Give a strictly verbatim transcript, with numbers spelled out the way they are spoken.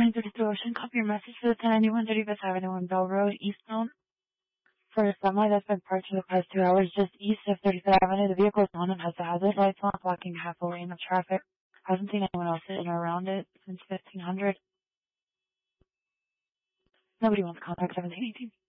nine thirty-two Ocean. Copy your message for the ten ninety-one thirty-fifth Avenue on Bell Road, eastbound. For a semi that's been parked for the past two hours just east of thirty-fifth Avenue, the vehicle is on and has the hazard lights on, blocking half a lane of traffic. Hasn't seen anyone else in or around it since fifteen hundred. Nobody wants contact seventeen eighteen.